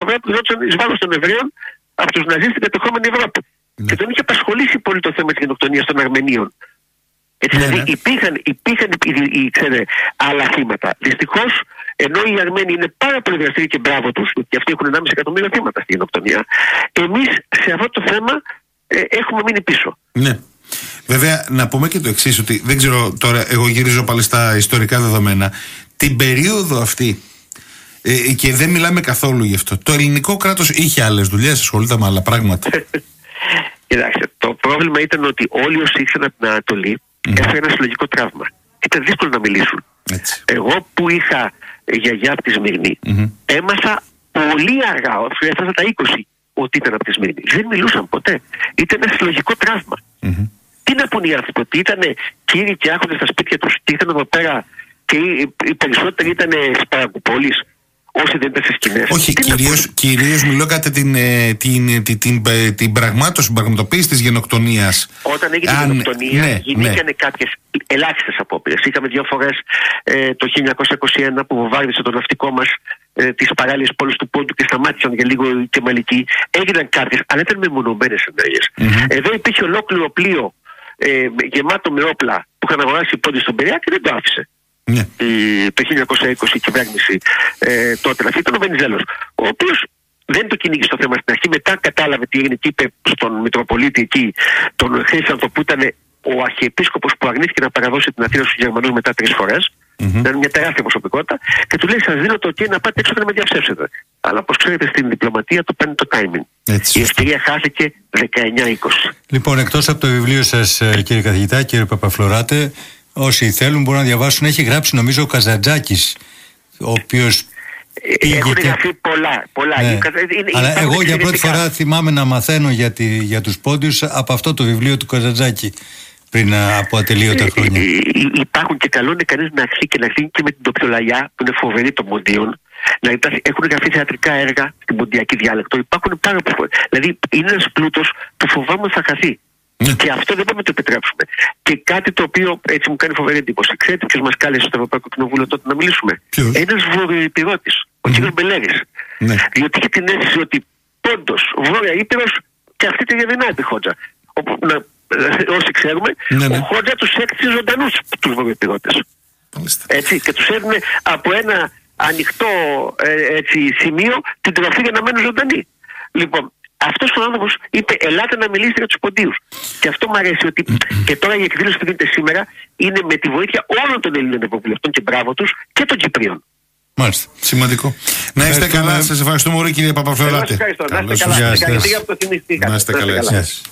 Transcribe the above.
Ευρώπη γινόταν εις βάρος των Εβραίων από τους Ναζί στην κατεχόμενη Ευρώπη. Και τον είχε απασχολήσει πολύ το θέμα της γενοκτονίας των Αρμενίων. Έτσι, δηλαδή υπήρχαν άλλα θύματα. Δυστυχώς, ενώ οι Αρμένοι είναι πάρα πολύ δραστήριοι και μπράβο τους, γιατί αυτοί έχουν 1,5 εκατομμύριο θύματα στη γενοκτονία, εμείς σε αυτό το θέμα έχουμε μείνει πίσω. Ναι. Βέβαια, να πούμε και το εξής, ότι δεν ξέρω τώρα, εγώ γυρίζω πάλι στα ιστορικά δεδομένα. Την περίοδο αυτή, και δεν μιλάμε καθόλου γι' αυτό, το ελληνικό κράτος είχε άλλες δουλειές, ασχολούνταν με άλλα πράγματα. Κοιτάξτε, το πρόβλημα ήταν ότι όλοι όσοι ήρθαν από την Ανατολή έφεραν ένα συλλογικό τραύμα. Ήταν δύσκολο να μιλήσουν. Έτσι. Εγώ που είχα γιαγιά από τη Σμύρνη, έμαθα πολύ αργά, έφτασα τα 20, ότι ήταν από τη Σμύρνη. Δεν μιλούσαν ποτέ. Ήταν ένα συλλογικό τραύμα. Τι να πούν οι άνθρωποι, ότι ήταν κύριοι και άρχοντες στα σπίτια τους, και ήρθαν εδώ πέρα και οι περισσότεροι ήταν στις παρακουπόλεις, όσοι δεν ήταν στις σκηνές. Όχι, κυρίως μιλώ κατά την πραγματοποίηση της γενοκτονίας. Όταν έγινε η γενοκτονία, γίνηκαν κάποιες ελάχιστες απόπειρες. Είχαμε 2 φορές το 1921 που βομβάρδισε το ναυτικό μας τις παράλιες πόλεις του Πόντου και σταμάτησαν για λίγο οι Κεμαλικοί. Έγιναν κάποιες, αλλά ήταν μεμονωμένες ενέργειες. Εδώ υπήρχε ολόκληρο πλοίο γεμάτο με όπλα που είχαν αγοράσει οι Πόντοι στον Πειραιά και δεν το άφησε. Το 1920 η κυβέρνηση τότε, αυτή ήταν ο Βενιζέλος, ο οποίος δεν το κυνήγησε το θέμα στην αρχή. Μετά κατάλαβε τι έγινε και είπε στον Μητροπολίτη εκεί, τον Χρήστανθο, που ήταν ο αρχιεπίσκοπος που αρνήθηκε να παραδώσει την Αθήνα στους Γερμανούς μετά 3 φορές. Ήταν μια τεράστια προσωπικότητα και του λέει: σας δίνω το OK να πάτε έξω και να με διαψεύσετε. Αλλά όπως ξέρετε, στην διπλωματία το παίρνει το timing. Η ευκαιρία χάθηκε 19-20. Λοιπόν, εκτός από το βιβλίο σας, κύριε καθηγητά, κύριε Παπαφλωράτε, όσοι θέλουν μπορούν να διαβάσουν. Έχει γράψει, νομίζω, ο Καζαντζάκης, ο οποίος έχουν γραφεί πολλά. Ναι. Αλλά εγώ για πρώτη φορά θυμάμαι να μαθαίνω για τους Πόντιους από αυτό το βιβλίο του Καζαντζάκη πριν από ατελείωτα χρόνια. Υπάρχουν, και καλό είναι κανείς να αρχίσει και να αρχίσει και με την τοπιολαγιά που είναι φοβερή των Ποντίων. Έχουν γραφεί θεατρικά έργα στην ποντιακή διάλεκτο. Υπάρχουν πάρα πολλά. Δηλαδή είναι ένας πλούτος που φοβάμαι θα χαθεί. Και αυτό δεν μπορούμε να το επιτρέψουμε. Και κάτι το οποίο έτσι μου κάνει φοβερή εντύπωση. Ξέρετε ποιος μας κάλεσε στο Ευρωπαϊκό Κοινοβούλιο τότε να μιλήσουμε? Ένας βορειοϊππηρώτης, ο κ. Μπελέρης. Διότι είχε την αίσθηση ότι Πόντος, Βόρεια Ήπειρος και αυτή τη διαδυνά τη Χότζα. Όσοι ξέρουμε, ο Χότζα τους έκτισε ζωντανούς τους βορειοϊππηρώτες. Έτσι, και τους έδινε από ένα ανοιχτό σημείο την τροφή για να μένουν ζωντανοί. Λοιπόν, αυτός ο άνθρωπος είπε: ελάτε να μιλήσετε για τους Ποντίους. Και αυτό μου αρέσει, ότι και τώρα η εκδήλωση που γίνεται σήμερα είναι με τη βοήθεια όλων των Ελλήνων ευρωβουλευτών και μπράβο τους και των Κυπρίων. Μάλιστα. Σημαντικό. Να είστε καλά. Σας ευχαριστούμε πολύ, κύριε Παπαφλωράτε. Να είστε καλά. Να είστε καλά.